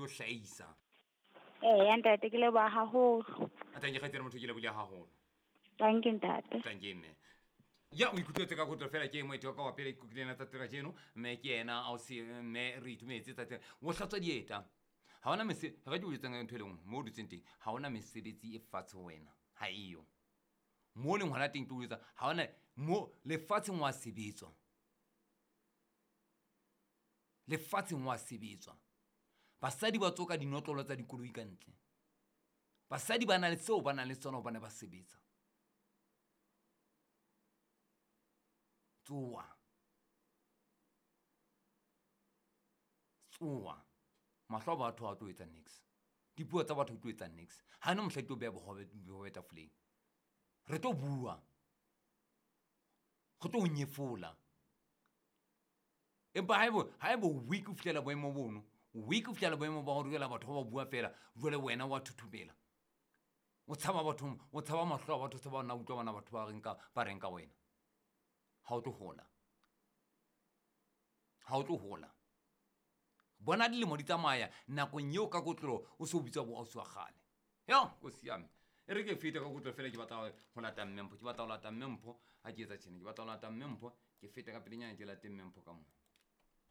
hlahisa ntate ke leboha haholo. a tang ke kgaitsela motho ke leboile haholo Thank you ntate. tang ke nne ya o ikutlwetse ka kotlo fela ke moeti wa ka wa pele ikutlwileng tsa tira jeno mme ke yena a o se mme re itumetse tsa tira o hlatswa dieta ha ona mese ga di o etsang ntho e lengwe mo o dutseng teng ha ona mesebetsi e fatshe wena ha iyo mo leng hona teng tlo etsa ha ona mo lefatsheng wa sebetswa lefatsheng wa sebetswa basadi ba tsoka dinotlolo tsa dikoloi ka ntle basadi ba na le seo ba na le tsona ba ne ba sebetsa tsoa mahlo a batho a tlo etsa nix dipuo tsa batho tlo etsa nix ha no mohla tlo beya bohobe tafoleng re tlo bua go tlo nyefola empa haebo week o fihlela boemo bono week o fihlela boemo ba gore la batho ba bua fela jwale wena wa thuthumela o tshaba batho o tshaba mahlo a batho tshaba na utlwa bana batho ba reng ka wena ha o tlo hola bona dilemo di tsamaya nakong yeo ka kotlolo o se o bitsa bo ausi wa gale yo go siame e re ke fete ka kotlolo fela ke batla go lata mmempho ke batla go lata mmempho ha ke etsa tshene ke batla go lata mmempho ke fete ka pelenyana ke late mmempho ka mona